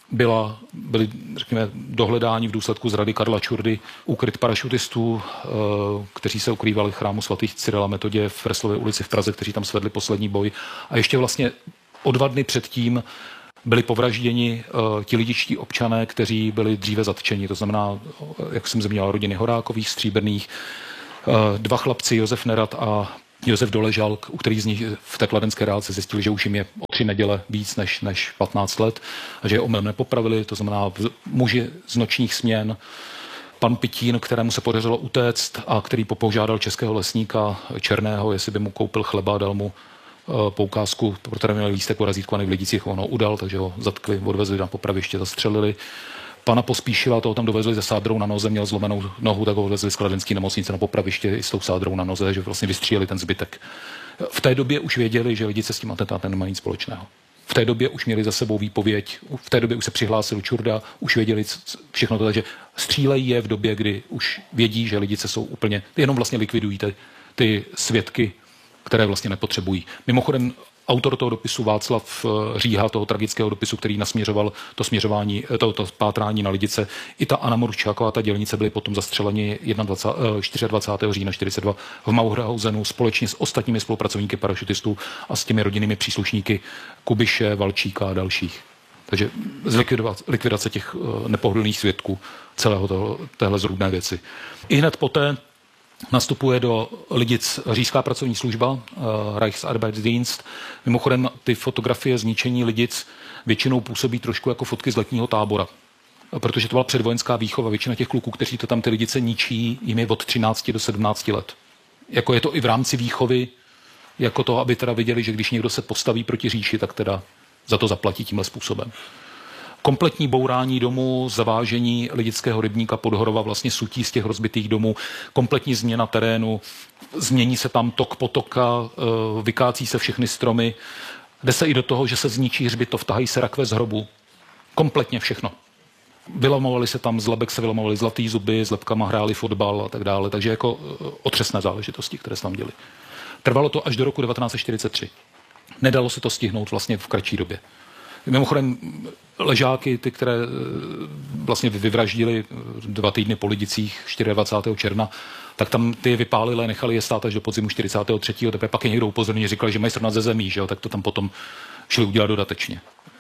byla, byly, řekněme, dohledání v důsledku zrady Karla Čurdy úkryt parašutistů, kteří se ukrývali v chrámu svatých Cyrila Metodě v Freslově ulici v Praze, kteří tam svedli poslední boj. A ještě vlastně o dva dny předtím byli povražděni uh, ti lidičtí občané, kteří byli dříve zatčeni. To znamená, jak jsem zmínil, rodiny Horákových, Stříbrných, uh, dva chlapci, Josef Nerad a Josef Doležal, u kterých z nich v té kladenské reálce zjistili, že už jim je o tři neděle víc než, než patnáct let a že je omylem nepopravili. To znamená muži z nočních směn, pan Pitín, kterému se podařilo utéct a který požádal českého lesníka Černého, jestli by mu koupil chleba, dal mu poukázku, protože měl lístek porazítkovaný v Lidicích, on ho udal, takže ho zatkli, odvezli na popraviště, zastřelili. Pana Pospíšila, toho tam dovezli se sádrou na noze, měl zlomenou nohu, tak ho odvezli z kladenské nemocnice na popraviště i s tou sádrou na noze, že vlastně vystříleli ten zbytek. V té době už věděli, že Lidice s tím atentátem nemají nic společného. V té době už měli za sebou výpověď, v té době už se přihlásil Čurda, už věděli všechno to, takže střílejí je v době, kdy už vědí, že Lidice jsou úplně, jenom vlastně likvidují ty, ty svědky, které vlastně nepotřebují. Mimochodem, autor toho dopisu Václav Říha, toho tragického dopisu, který nasměřoval to směřování, to, to pátrání na Lidice, i ta Anna Murčáková, ta dělnice, byli potom zastřeleni dvacátého čtvrtého října čtyřicet dva v Mauerhausenu společně s ostatními spolupracovníky parašutistů a s těmi rodinnými příslušníky Kubiše, Valčíka a dalších. Takže likvidace těch nepohodlných svědků celého toho, téhle zrůdné věci. I hned poté nastupuje do Lidic říšská pracovní služba, uh, Reichsarbeitsdienst. Mimochodem ty fotografie zničení Lidic většinou působí trošku jako fotky z letního tábora, protože to byla předvojenská výchova. Většina těch kluků, kteří to tam ty Lidice ničí, jim je od třinácti do sedmnácti let. Jako je to i v rámci výchovy, jako to, aby teda viděli, že když někdo se postaví proti říši, tak teda za to zaplatí tímhle způsobem. Kompletní bourání domů, zavážení lidického rybníka Podhorova, vlastně sutí z těch rozbitých domů, kompletní změna terénu, změní se tam tok potoka, vykácí se všechny stromy, jde se i do toho, že se zničí hřbitov, tahají se rakve z hrobu. Kompletně všechno. Vylomovali se tam, z lebek se vylomovali zlatý zuby, s lebkama hráli fotbal a tak dále, takže jako otřesné záležitosti, které se tam děly. Trvalo to až do roku devatenáct set čtyřicet tři. Nedalo se to stihnout vlastně v kratší době. Mimochodem ležáky, ty, které vlastně vyvraždili dva týdny po Lidicích dvacátého čtvrtého června, tak tam ty vypálili, nechali je stát až do podzimu čtyřicátého třetího Teprve pak je někdo upozornil, říkali, že mají srovnat ze zemí, že jo? Tak to tam potom šli udělat dodatečně.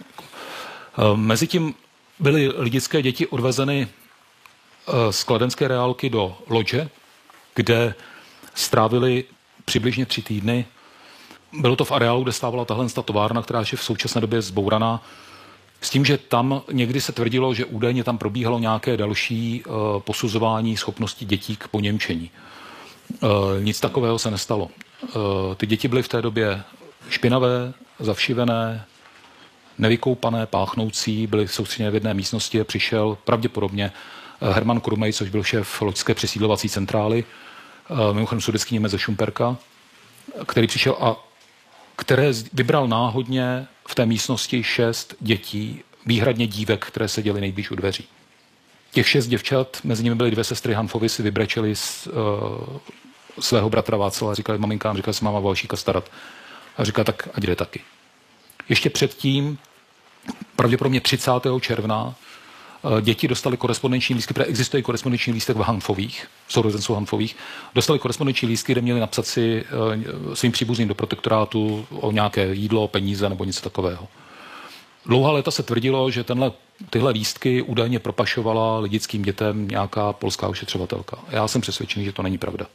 Mezitím byly lidické děti odvezeny z kladenské reálky do Lodže, kde strávili přibližně tři týdny. Bylo to v areálu, kde stávala tahle továrna, která je v současné době zbouraná. S tím, že tam někdy se tvrdilo, že údajně tam probíhalo nějaké další uh, posuzování schopnosti dětí k poněmčení. Uh, nic takového se nestalo. Uh, ty děti byly v té době špinavé, zavšivené, nevykoupané, páchnoucí, byly soustředěné v jedné místnosti, přišel pravděpodobně Herman Krumej, což byl šéf loďské přesídlovací centrály, uh, mimochodem sudetský Němec ze Šumperka, který přišel a které vybral náhodně v té místnosti šest dětí, výhradně dívek, které seděly nejblíž u dveří. Těch šest děvčat, mezi nimi byly dvě sestry Hanfovy, si vybrečeli z, uh, svého bratra Václava a říkali maminkám, říkali se máma Valšíka starat. A říkala, tak ať jde taky. Ještě předtím, pravděpodobně třicátého června, uh, děti dostali korespondenční lístky, protože existuje korespondenční lístek v Hanfových, sourozenců Hanfových, dostali korespondenční lístky, kde měli napsat si uh, svým příbuzným do protektorátu o nějaké jídlo, peníze nebo něco takového. Dlouhá léta se tvrdilo, že tenhle, tyhle lístky údajně propašovala lidickým dětem nějaká polská ošetřovatelka. Já jsem přesvědčený, že to není pravda.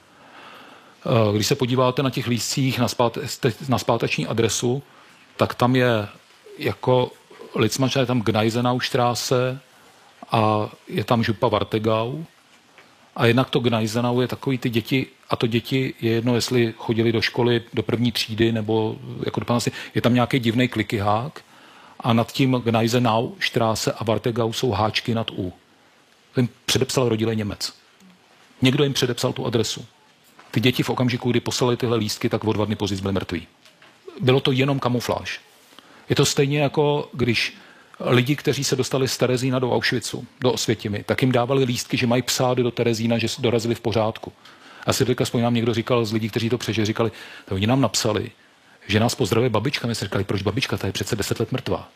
Když se podíváte na těch lístcích na, spát, na zpáteční adresu, tak tam je jako Litzmann, je tam Gneisenaustraße a je tam župa Wartegau. A jednak to Gneisenau je takový ty děti, a to děti je jedno, jestli chodili do školy do první třídy, nebo jako do panácti, je tam nějaký divný klikyhák a nad tím Gneisenaustraße a Wartegau jsou háčky nad U. To jim předepsal rodilý Němec. Někdo jim předepsal tu adresu. Ty děti v okamžiku, kdy poslali tyhle lístky, tak o dva dny později byly mrtví. Bylo to jenom kamufláž. Je to stejně jako když lidi, kteří se dostali z Terezína do Auschwitzu, do Osvětimi, tak jim dávali lístky, že mají psát do Terezína, že dorazili v pořádku. A si teďka aspoň nám někdo říkal z lidí, kteří to přežili, říkali, to oni nám napsali, že nás pozdravuje babička. My jsme říkali, proč babička, ta je přece deset let mrtvá.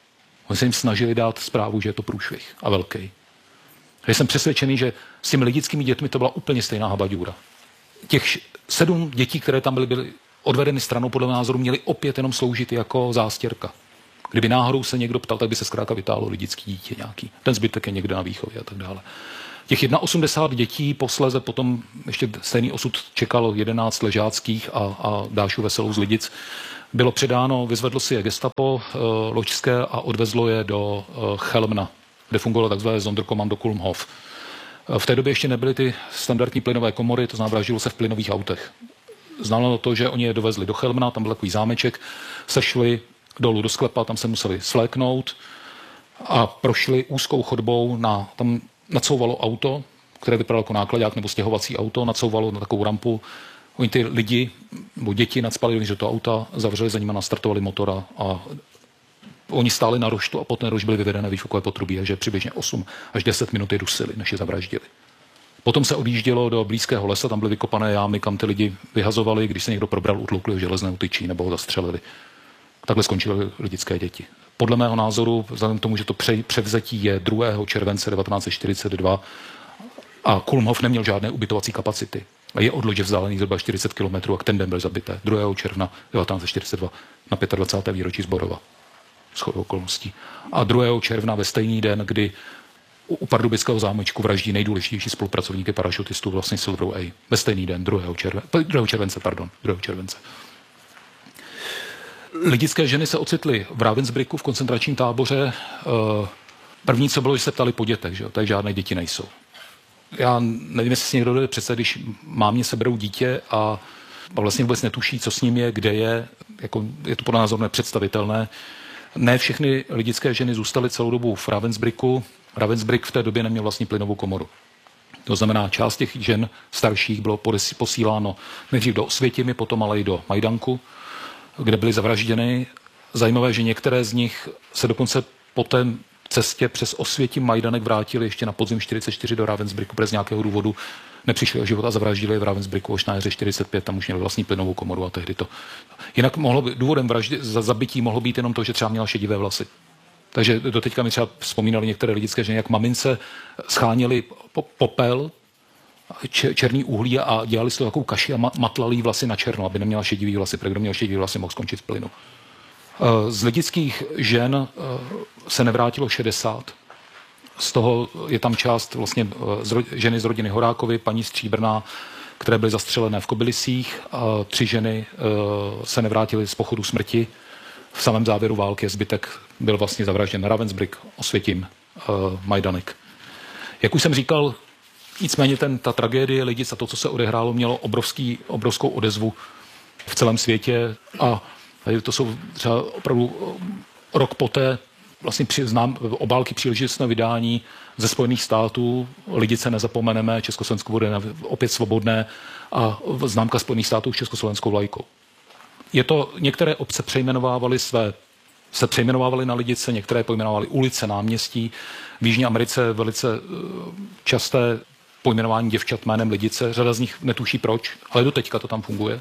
Oni se jim snažili dát zprávu, že je to průšvih a velký. Já jsem přesvědčený, že s těmi lidickými dětmi to byla úplně stejná habaďůra. Těch sedm dětí, které tam byly, byly odvedeny stranou, podle mého názoru, měly opět jenom sloužit jako zástěrka. Kdyby náhodou se někdo ptal, tak by se zkrátka vytáhlo lidický dítě nějaký. Ten zbytek je někde na výchově a tak dále. Těch osmdesát jedna dětí posléze potom ještě stejný osud čekalo jedenáct ležáckých a, a Dášu Veselou z Lidic. Bylo předáno, vyzvedlo si je gestapo e, loďské a odvezlo je do e, Chelmna, kde fungovalo takzvané Sonderkommando Kulmhof. E, v té době ještě nebyly ty standardní plynové komory, to znamená, vraždilo se v plynových autech. Znamenalo to, že oni je dovezli do Chelmna, tam byl takový zámeček, sešli dolů do sklepa, tam se museli svléknout a prošli úzkou chodbou, na, tam nacouvalo auto, které vypadalo jako nákladák nebo stěhovací auto, nacouvalo na takovou rampu. Oni ty lidi, nebo děti nadspali do toho auta, zavřeli za nimi, nastartovali motora a oni stáli na roštu a potom roš byly vyvedené výfukové potrubí, že přibližně osm až deset minut je dusili, než je zavraždili. Potom se odjíždělo do blízkého lesa, tam byly vykopané jámy, kam ty lidi vyhazovali, když se někdo probral, utloukli ho železné tyčí nebo ho zastřelili. Takhle skončily lidické děti. Podle mého názoru, vzhledem k tomu, že to převzetí je druhého července devatenáct set čtyřicet dva a Kulmhof neměl žádné ubytovací kapacity. A je od lodě vzdálený zhruba čtyřicet kilometrů a k ten den byl zabité. druhého června devatenáct set čtyřicet dva na dvacátého pátého výročí Zborova. Shodou okolností. A druhého června ve stejný den, kdy u Pardubického zámečku vraždí nejdůležitější spolupracovníky parašutistů vlastně Silverou A. Ve stejný den, druhého července, pardon, druhého července. Lidické ženy se ocitly v Ravensbrücku v koncentračním táboře. První, co bylo, že se ptali po dětech, že jo? Tady žádné děti nejsou. Já nevím, jestli si někdo dojde představit, když mámě seberou dítě a vlastně vůbec netuší, co s ním je, kde je, jako je to podle názoru nepředstavitelné. Ne všechny lidické ženy zůstaly celou dobu v Ravensbrücku. Ravensbrück v té době neměl vlastní plynovou komoru. To znamená, část těch žen starších bylo posíláno nejdřív do Osvětimi, potom ale i do Majdanku, kde byly zavražděny. Zajímavé, že některé z nich se dokonce po té cestě přes Osvětim Majdanek vrátili ještě na podzim čtyřicet čtyři do Ravensbrücku, bez nějakého důvodu nepřišli o život a zavraždili v Ravensbrücku až na jaře čtyřicet pět, tam už měli vlastní plynovou komoru a tehdy to. Jinak mohlo by, důvodem vraždy, za zabití mohlo být jenom to, že třeba měla šedivé vlasy. Takže doteďka mi třeba vzpomínali některé lidické ženy, jak mamince scháněli popel, černý uhlí a dělali z toho takovou kaši a matlali jí vlasy na černo, aby neměla šedivý vlasy, protože kdo měl šedivý vlasy, mohl skončit v plynu. Z lidických žen se nevrátilo šedesát. Z toho je tam část vlastně ženy z rodiny Horákovy, paní Stříbrná, které byly zastřelené v Kobylisích. Tři ženy se nevrátily z pochodu smrti. V samém závěru války zbytek byl vlastně zavražděn Ravensbrück, Osvětim, Majdanek. Jak už jsem říkal, nicméně ten, ta tragédie Lidic a to, co se odehrálo, mělo obrovský, obrovskou odezvu v celém světě a to jsou třeba opravdu rok poté vlastně při, znám obálky příležitostného vydání ze Spojených států, Lidice nezapomeneme, Československo bude opět svobodné a známka Spojených států s československou vlajkou. Je to, některé obce přejmenovávaly své, se přejmenovávaly na Lidice, některé pojmenovávaly ulice, náměstí. V Jižní Americe velice časté pojmenování děvčat jménem Lidice, řada z nich netuší proč, ale do teďka to tam funguje.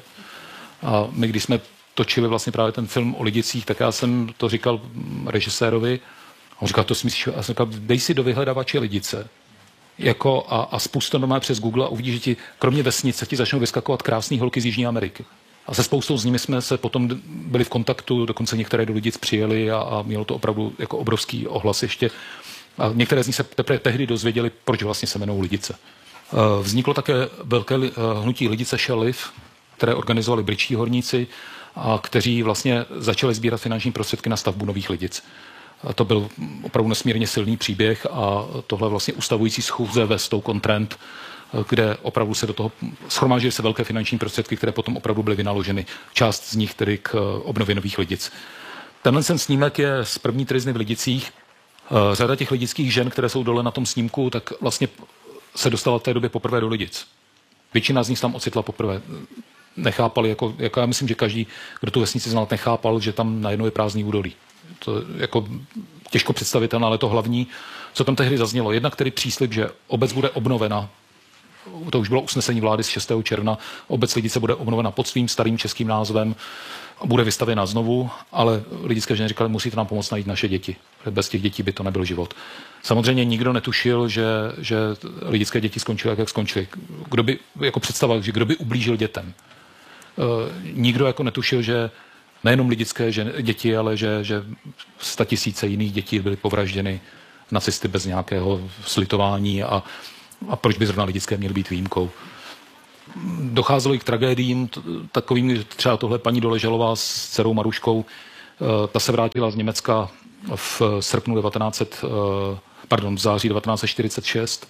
A my, když jsme točili vlastně právě ten film o Lidicích, tak já jsem to říkal režisérovi. On říkal, to si myslíš, a jsem říkal, dej si do vyhledávače Lidice jako a, a spust to normálně přes Google a uvidíš, že ti kromě vesnice ti začnou vyskakovat krásné holky z Jižní Ameriky. A se spoustou z nimi jsme se potom byli v kontaktu, dokonce některé do Lidic přijeli a, a mělo to opravdu jako obrovský ohlas ještě. A některé z nich se teprve tehdy dozvěděli, proč vlastně se jmenují Lidice. Vzniklo také velké hnutí Lidice Shall Live, které organizovali britští horníci, a kteří vlastně začali sbírat finanční prostředky na stavbu nových Lidic. A to byl opravdu nesmírně silný příběh a tohle vlastně ustavující schůze ve Stoke-on-Trent, kde opravdu se do toho shromáždily se velké finanční prostředky, které potom opravdu byly vynaloženy. Část z nich tedy k obnově nových Lidic. Tenhle ten snímek je z první tryzny v Lidicích. Řada těch lidických žen, které jsou dole na tom snímku, tak vlastně se dostala v té době poprvé do Lidic. Většina z nich tam ocitla poprvé. Nechápali, jako, jako já myslím, že každý, kdo tu vesnici znal, nechápal, že tam najednou je prázdný údolí. To je jako těžko představitelné, ale to hlavní, co tam tehdy zaznělo. Jednak tedy příslib, že obec bude obnovena to už bylo usnesení vlády z šestého června, obec Lidice bude obnovena pod svým starým českým názvem a bude vystavěna znovu, ale lidické ženy říkali, musíte nám pomoct najít naše děti. Bez těch dětí by to nebyl život. Samozřejmě nikdo netušil, že, že lidické děti skončily, jak, jak skončily. Kdo by jako představoval, že kdo by ublížil dětem. E, nikdo jako netušil, že nejenom lidické ženy, děti, ale že, že statisíce jiných dětí byly povražděny nacisty bez nějakého slitování a, a proč by zrovna lidické měly být výjimkou. Docházelo i k tragédiím, takovým, třeba tohle paní Doležalová s dcerou Maruškou, ta se vrátila z Německa v srpnu devatenáct set, pardon, v září devatenáct set čtyřicet šest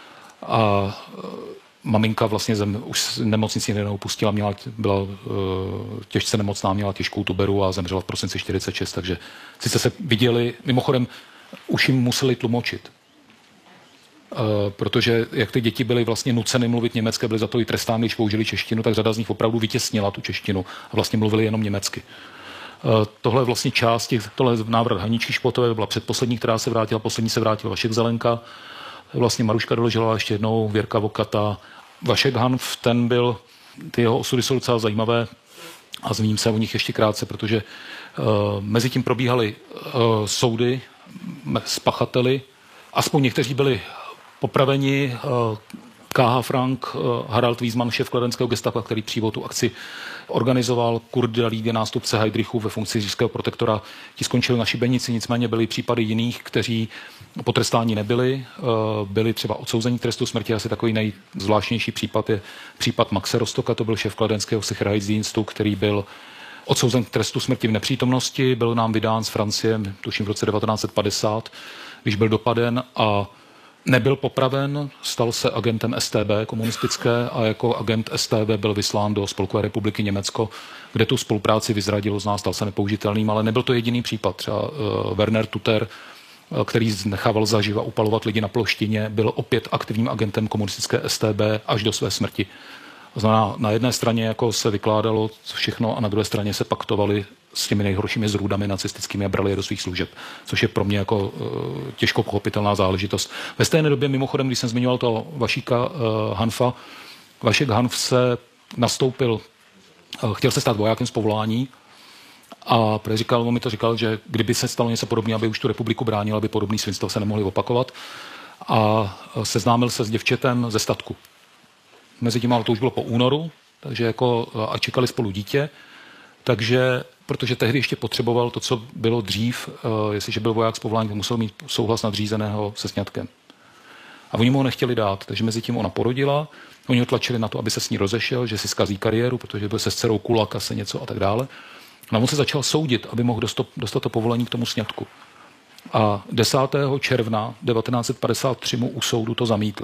a maminka vlastně zem, už nemocnici neopustila, měla, byla těžce nemocná, měla těžkou tuberu a zemřela v prosinci čtyřicet šest, takže sice se viděli, mimochodem už jim museli tlumočit. Uh, protože jak ty děti byly vlastně nuceny mluvit německy, byly za to i trestány, když použili češtinu, tak řada z nich opravdu vytěsnila tu češtinu a vlastně mluvili jenom německy. Uh, tohle je vlastně část, těch, tohle je návrh Haničky Špotové, byla předposlední, která se vrátila, poslední se vrátila Vašek Zelenka, vlastně Maruška Doležalová ještě jednou, Věrka Vokata. Vašek Hanf, ten byl, ty jeho osudy jsou docela zajímavé a zmíním se o nich ještě krátce, protože uh, mezi tím probíhaly uh, soudy s pachateli, aspoň někteří byli popraveni, K H. Frank, Harald Wiesmann, šéf kladenského gestapa, který přímo tu akci organizoval, Kurt Daliege, nástupce Heydrichu ve funkci říšského protektora, ti skončili na šibenici, nicméně byly případy jiných, kteří potrestáni nebyli, byli třeba odsouzení k trestu smrti. Asi takový nejzvláštnější případ je případ Maxe Rostoka, to byl šéf kladenského Sicherheitsdienstu, který byl odsouzen k trestu smrti v nepřítomnosti, byl nám vydán z Francie, tuším v roce devatenáct set padesát, když byl dopaden a nebyl popraven, stal se agentem S T B komunistické a jako agent S T B byl vyslán do Spolkové republiky Německo, kde tu spolupráci vyzradil z nás, stal se nepoužitelným, ale nebyl to jediný případ. Třeba uh, Werner Tuter, uh, který nechával zaživa upalovat lidi na ploštině, byl opět aktivním agentem komunistické S T B až do své smrti. To znamená, na jedné straně jako se vykládalo všechno a na druhé straně se paktovali s těmi nejhoršími zrůdami nacistickými a brali je do svých služeb, což je pro mě jako uh, těžko pochopitelná záležitost. Ve stejné době, mimochodem, když jsem zmiňoval toho Vašíka uh, Hanfa, Vašek Hanf se nastoupil, uh, chtěl se stát vojákem z povolání a říkal, on mi to říkal, že kdyby se stalo něco podobného, aby už tu republiku bránil, aby podobný svinstva se nemohly opakovat a seznámil se s děvčetem ze statku. Mezi tím, ale to už bylo po únoru, takže jako a čekali spolu dítě, takže protože tehdy ještě potřeboval to, co bylo dřív, uh, jestliže byl voják z povolání, musel mít souhlas nadřízeného se sňatkem. A oni mu ho nechtěli dát, takže mezi tím ona porodila, oni ho tlačili na to, aby se s ní rozešel, že si zkazí kariéru, protože byl se s dcerou Kulak a se něco a tak dále. A on se začal soudit, aby mohl dostat, dostat to povolení k tomu sňatku. A desátého června devatenáct set padesát tři mu u soudu to zamítli.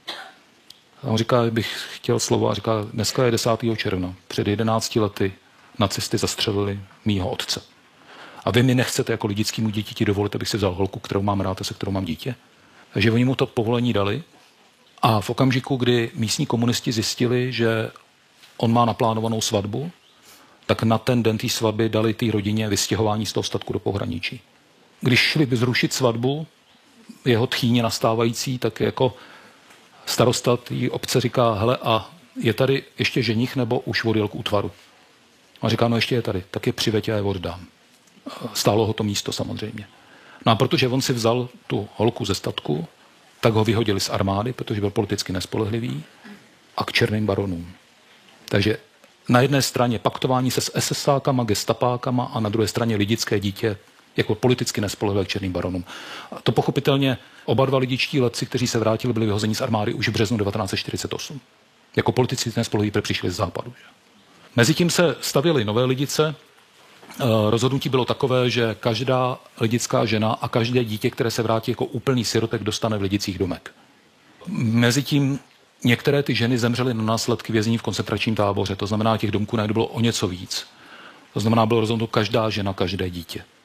A on říká, bych chtěl slovo a říká, dneska je desátého června, před jedenácti lety nacisty zastřelili mýho otce. A vy mi nechcete jako lidickému dítěti dovolit, abych si vzal holku, kterou mám rád a se kterou mám dítě. Takže oni mu to povolení dali a v okamžiku, kdy místní komunisti zjistili, že on má naplánovanou svatbu, tak na ten den té svatby dali té rodině vystěhování z toho statku do pohraničí. Když šli zrušit svatbu, jeho tchýně nastávající, tak jako starosta té obce říká, hele, a je tady ještě ženich nebo už odjel k útvaru? A říká, no ještě je tady, tak je přiveď a je oddám. Stálo ho to místo samozřejmě. No a protože on si vzal tu holku ze statku, tak ho vyhodili z armády, protože byl politicky nespolehlivý, a k černým baronům. Takže na jedné straně paktování se s esesákama, gestapákama a na druhé straně lidické dítě jako politicky nespolehlivé k černým baronům. A to pochopitelně oba dva lidičtí letci, kteří se vrátili, byli vyhozeni z armády už v březnu devatenáct set čtyřicet osm. Jako politici nespolehliví přišli z západu. Že? Mezitím se stavěly nové Lidice. Rozhodnutí bylo takové, že každá lidická žena a každé dítě, které se vrátí jako úplný sirotek, dostane v Lidicích domek. Mezitím některé ty ženy zemřely na následky vězení v koncentračním táboře. To znamená, těch domků najednou bylo o něco víc. To znamená, bylo rozhodnuto každá žena, každé dítě.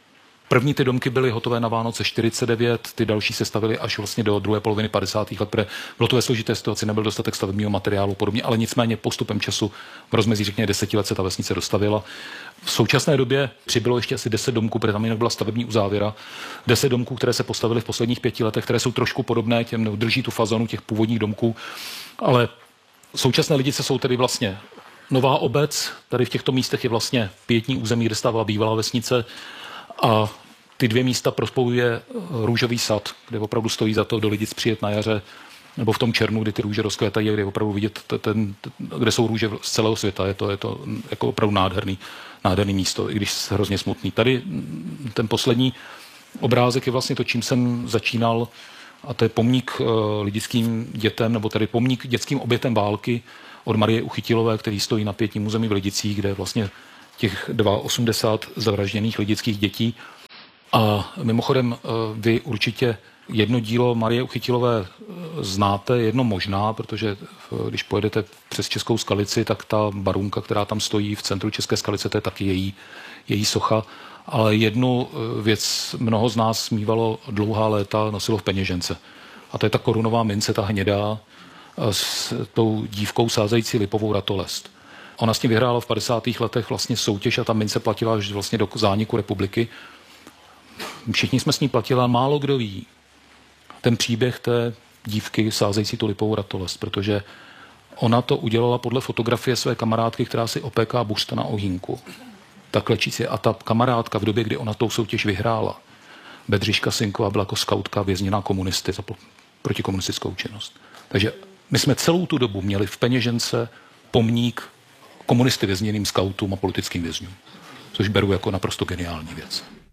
První ty domky byly hotové na Vánoce čtyřicet devět, ty další se stavily až vlastně do druhé poloviny padesátých let, protože bylo to ve složité situaci, nebyl dostatek stavebního materiálu podobně, ale nicméně postupem času v rozmezí řekněme deseti let se ta vesnice dostavila. V současné době přibylo ještě asi deset domků, protože tam jinak byla stavební uzávěra. deset domků, které se postavily v posledních pěti letech, které jsou trošku podobné těm, nebo drží tu fazonu těch původních domků, ale současné Lidice jsou tedy vlastně nová obec, tady v těchto místech je vlastně pietní území, kde stávala bývalá vesnice. A ty dvě místa prospojuje růžový sad, kde opravdu stojí za to do Lidic přijet na jaře, nebo v tom červnu, kdy ty růže rozkvétají, kde je opravdu vidět, ten, kde jsou růže z celého světa. Je to, je to jako opravdu nádherný, nádherný místo, i když hrozně smutný. Tady ten poslední obrázek je vlastně to, čím jsem začínal, a to je pomník lidickým dětem, nebo tedy pomník dětským obětem války od Marie Uchytilové, který stojí na pietním území v Lidicích, kde vlastně těch osmdesát dva zavražděných lidických dětí. A mimochodem vy určitě jedno dílo Marie Uchytilové znáte, jedno možná, protože když pojedete přes Českou Skalici, tak ta barunka, která tam stojí v centru České Skalice, to je taky její, její socha. Ale jednu věc mnoho z nás smívalo dlouhá léta, nosilo v peněžence. A to je ta korunová mince, ta hnědá, s tou dívkou sázející lipovou ratolest. Ona s tím vyhrála v padesátých letech vlastně soutěž a ta mince platila až vlastně do zániku republiky. Všichni jsme s ní platili, a málo kdo ví ten příběh té dívky sázející tu lipovou ratolest, protože ona to udělala podle fotografie své kamarádky, která si opéká buřta na ohýnku. Ta klečící. A ta kamarádka v době, kdy ona tou soutěž vyhrála, Bedřiška Synková, byla jako skautka vězněná komunisty za protikomunistickou činnost. Takže my jsme celou tu dobu měli v peněžence pomník komunisty vězněným skautům a politickým vězňům, což beru jako naprosto geniální věc.